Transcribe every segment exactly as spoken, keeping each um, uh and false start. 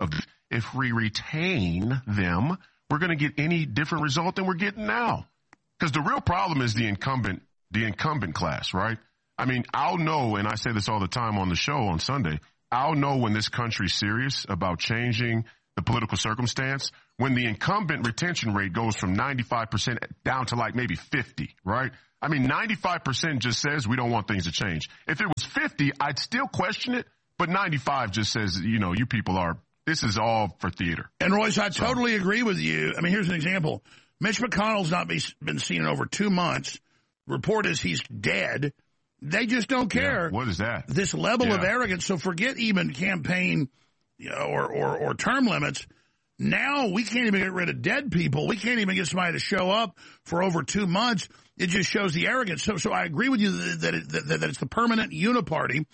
of this. If we retain them, we're going to get any different result than we're getting now. Because the real problem is the incumbent, the incumbent class, right? I mean, I'll know, and I say this all the time on the show on Sunday, I'll know when this country's serious about changing the political circumstance when the incumbent retention rate goes from ninety-five percent down to like maybe fifty, right? I mean, ninety-five percent just says we don't want things to change. If it was fifty, I'd still question it, but ninety-five just says, you know, you people are, this is all for theater. And Royce, I so. totally agree with you. I mean, here's an example. Mitch McConnell's not be, been seen in over two months. Report is he's dead. They just don't care. Yeah, what is that? This level yeah. of arrogance. So forget even campaign you know, or, or, or term limits. Now we can't even get rid of dead people. We can't even get somebody to show up for over two months. It just shows the arrogance. So, so I agree with you that, it, that, that it's the permanent uniparty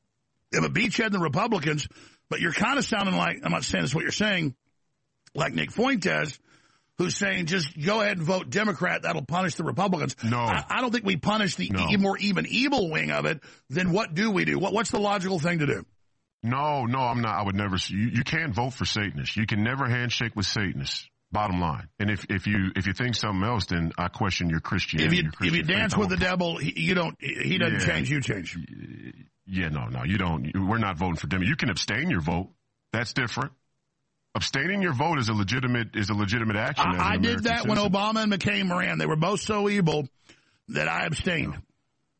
of a beachhead the Republicans, but you're kind of sounding like, I'm not saying that's what you're saying, like Nick Fuentes, who's saying just go ahead and vote Democrat. That'll punish the Republicans. No. I, I don't think we punish the no. e- more even evil wing of it. Then what do we do? What, what's the logical thing to do? No, no, I'm not. I would never. You, you can't vote for Satanists. You can never handshake with Satanists. Bottom line. And if, if you if you think something else, then I question your Christianity. If you, your Christian if you dance faith. with the devil, he, you don't. He doesn't yeah. change. You change. Yeah, no, no. You don't. We're not voting for them. You can abstain your vote. That's different. Abstaining your vote is a legitimate is a legitimate action. I, as an I did American that citizen. when Obama and McCain ran. They were both so evil that I abstained. Yeah.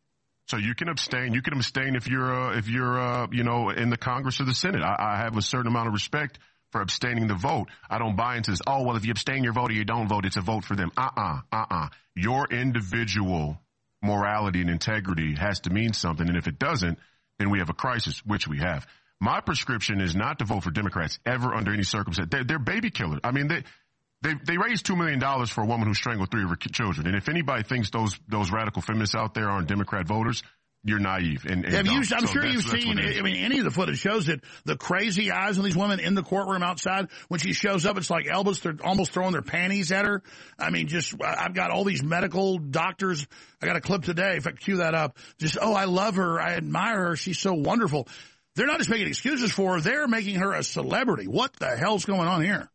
So you can abstain. You can abstain if you're, uh, if you're, uh, you know, in the Congress or the Senate. I, I have a certain amount of respect for abstaining the vote. I don't buy into this. Oh, well, if you abstain your vote or you don't vote, it's a vote for them. Uh-uh, uh-uh. Your individual morality and integrity has to mean something. And if it doesn't, then we have a crisis, which we have. My prescription is not to vote for Democrats ever under any circumstance. They're, they're baby killers. I mean, they, They they raised two million dollars for a woman who strangled three of her children. And if anybody thinks those those radical feminists out there aren't Democrat voters, you're naive. And, and Have you, I'm so sure that's, you've that's seen, I mean, any of the footage shows it, the crazy eyes on these women in the courtroom outside. When she shows up, it's like Elvis, they're almost throwing their panties at her. I mean, just, I've got all these medical doctors. I got a clip today, if I cue that up. Just, oh, I love her. I admire her. She's so wonderful. They're not just making excuses for her. They're making her a celebrity. What the hell's going on here?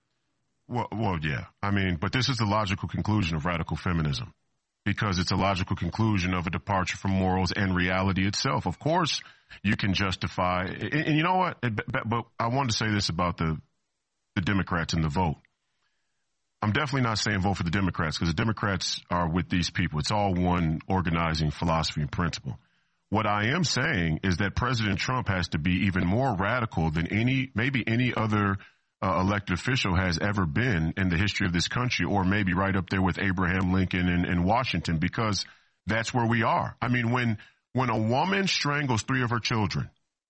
Well, well, yeah. I mean, but this is the logical conclusion of radical feminism, because it's a logical conclusion of a departure from morals and reality itself. Of course, you can justify, and, and you know what? But, but I wanted to say this about the the Democrats and the vote. I'm definitely not saying vote for the Democrats, because the Democrats are with these people. It's all one organizing philosophy and principle. What I am saying is that President Trump has to be even more radical than any, maybe any other Uh, elected official has ever been in the history of this country, or maybe right up there with Abraham Lincoln and, and Washington, because that's where we are. I mean, when when a woman strangles three of her children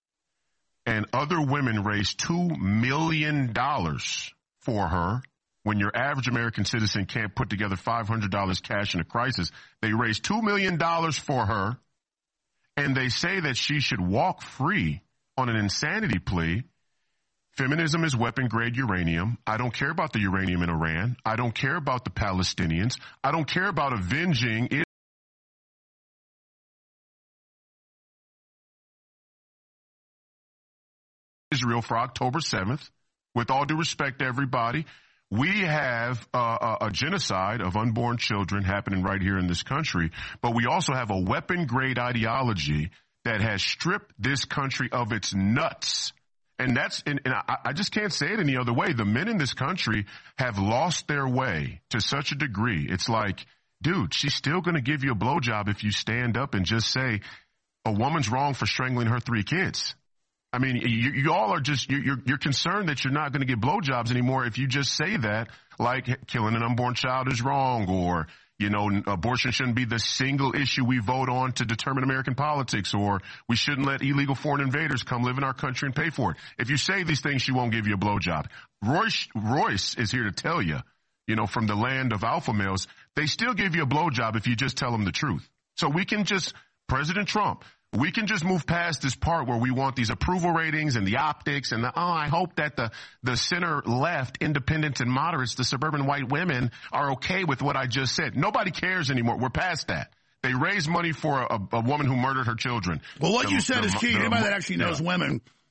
and other women raise two million dollars for her, when your average American citizen can't put together five hundred dollars cash in a crisis, they raise two million dollars for her, and they say that she should walk free on an insanity plea. Feminism is weapon-grade uranium. I don't care about the uranium in Iran. I don't care about the Palestinians. I don't care about avenging Israel for October seventh. With all due respect to everybody, we have uh, a, a genocide of unborn children happening right here in this country, but we also have a weapon-grade ideology that has stripped this country of its nuts. And that's, and, and I, I just can't say it any other way. The men in this country have lost their way to such a degree. It's like, dude, she's still going to give you a blowjob if you stand up and just say a woman's wrong for strangling her three kids. I mean, you, you all are just, you're, you're concerned that you're not going to get blowjobs anymore if you just say that, like killing an unborn child is wrong, or, you know, abortion shouldn't be the single issue we vote on to determine American politics, or we shouldn't let illegal foreign invaders come live in our country and pay for it. If you say these things, she won't give you a blowjob. Royce, Royce is here to tell you, you know, from the land of alpha males, they still give you a blowjob if you just tell them the truth. So we can just, President Trump, we can just move past this part where we want these approval ratings and the optics and the, oh, I hope that the, the center left, independents and moderates, the suburban white women are okay with what I just said. Nobody cares anymore. We're past that. They raise money for a, a woman who murdered her children. Well, what the, you said the, is key. the, Anybody that actually knows yeah. women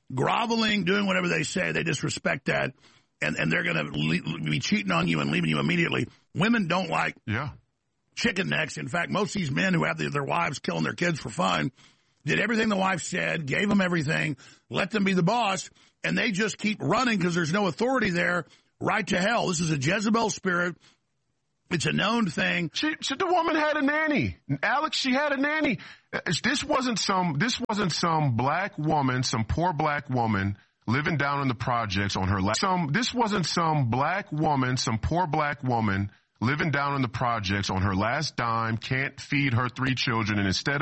groveling, doing whatever they say. They disrespect that, and, and they're going to le- be cheating on you and leaving you immediately. Women don't like yeah. chicken necks. In fact, most of these men who have the, their wives killing their kids for fun did everything the wife said, gave them everything, let them be the boss, and they just keep running because there's no authority there, right to hell. This is a Jezebel spirit. It's a known thing. She, she, the woman had a nanny. Alex, she had a nanny. This wasn't some, this wasn't some black woman, some poor black woman living down in the projects on her last, some, this wasn't some black woman, some poor black woman living down in the projects on her last dime, can't feed her three children, and instead